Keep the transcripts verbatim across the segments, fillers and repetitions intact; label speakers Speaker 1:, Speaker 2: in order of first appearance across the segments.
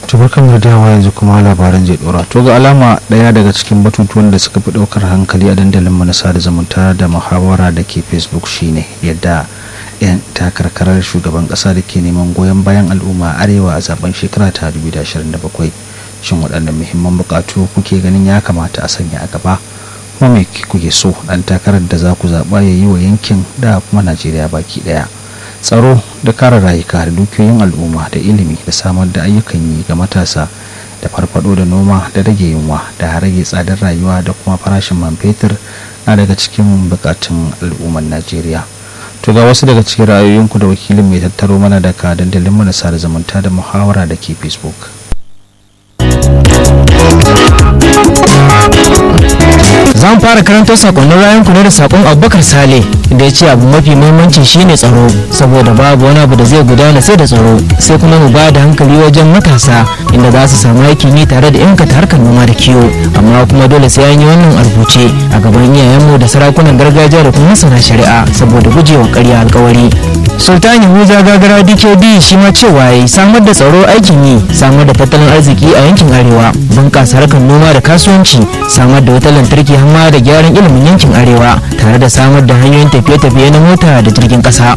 Speaker 1: to barkan da dawa yanzu kuma labaran zai dora. To ga alama daya daga cikin batutuwan da suka fi daukar hankali a dandalin manasa da zumunta da muhawara da ke Facebook shine yadda yan takarkarar shugaban kasa da ke neman goyon bayan al'umma arewa a zaben shekara ta dubu biyu da ashirin da bakwai. Shin waɗannan muhimman bukatu kuke ganin ya kamata a sanya a gaba, kuma me kuke so dan takarar da za ku zaɓa ya yi wa yankin da kuma Najeriya baki ɗaya? Tsaro da kare rayuka da dukiyoyin al'umma da ilimi da samar da ayyukan yi ga matasa da farfado da noma da rage yunwa da rage tsadar rayuwa da kuma farashin man fetur na daga cikin bukatun al'ummar Najeriya. To ga wasu daga cikin ra'ayoyinku da wakilin mai tattaro mana daga dandalin manasa da zumunta da muhawara da ke Facebook.
Speaker 2: Zan fara karanto sakonnin rayan ku ne da sakon Abubakar Sale da ya ce abu mafi muhimmanci shine tsaro, saboda babu wani abu da zai gudana sai da tsaro. Sai kuma mu ba da hankali wajen matasa inda za su samu aikin yi tare da inganta harkar noma da kiwo, amma kuma dole sai an yi wannan a rubuce a gaban iyayenmu da sarakunan gargajiya da kuma masana shari'a saboda gujewa ƙarya alƙawari. Sultan Yahuza Gagara D K D shi ma cewa yayi samar da tsaro aikin yi, samar da tattalin arziki a yankin arewa, bunƙasa harkar noma da kasuwanci, samar da wutar lantarki hamma da gyaran ilimin yankin arewa tare da samar da hanyoyin tafiye-tafiye na mota da jirgin ƙasa.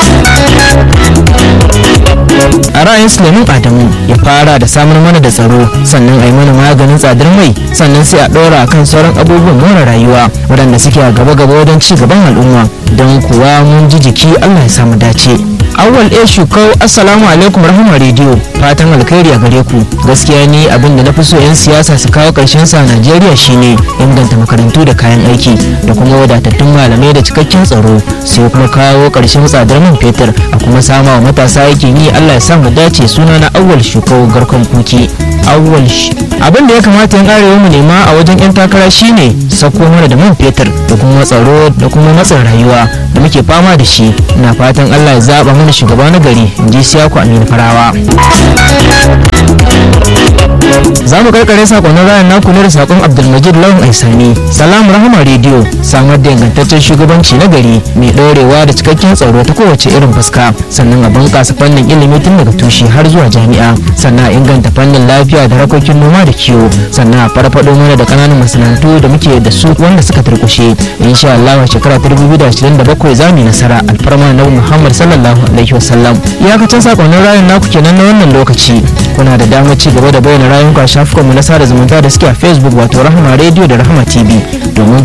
Speaker 2: A ra'ayin Suleiman Adamu ya fara da samar mana da tsaro, sannan a yi mana maganin tsadar mai, sannan sai a ɗora akan sauran abubuwan more rayuwa waɗanda suke a gaba-gaba wajen ci gaban al'umma, don kuwa mun ji jiki Allah ya samu dace. Awwal A Shukau, assalamu alaikum rahama rediyo, fatan alkhairi a gare ku. Gaskiya ni abin da na fi so 'yan siyasa su kawo ƙarshen sa a Najeriya shine inganta makarantu da kayan aiki da kuma wadatattun malamai da cikakken tsaro, sai kuma kawo ƙarshen tsadar man fetur a kuma sama wa matasa aikin yi. Allah ya sa mu dace. Suna na Awwal Shukau garkon kuki. Awwal abin da ya kamata yan arewa mu nema a wajen 'yan takara shine sako mana da man fetur da kuma tsaro da kuma matsin rayuwa da muke fama da shi. Ina fatan Allah ya zaba mana shugaba na gari, in ji Siyaku Aminu Farawa. Za mu karkare sakonnin rayan naku ne da sakon Abdulmajid Lawan Aisani. Salamu rahama rediyo, samar da ingantaccen shugabanci na gari mai ɗorewa da cikakken tsaro ta kowace irin fuska, sannan a bunƙasa fannin ilimi tun daga tushe har zuwa jami'a, sannan a inganta fannin lafiya da harkokin noma da kiwo, sannan a farfaɗo mana da ƙananan masana'antu da muke da su wanda suka turkushe. Insha Allah a shekara ta dubu biyu da ashirin da bakwai za mu yi nasara alfarma na Muhammad sallallahu alaihi wasallam. Iyakacin sakonnin rayan naku kenan na wannan lokaci. Kuna da damar ci gaba da bayyana rayuwar shafukanmu na sada zumunta da suke a Facebook wato Rahama Radio da Rahama T V domin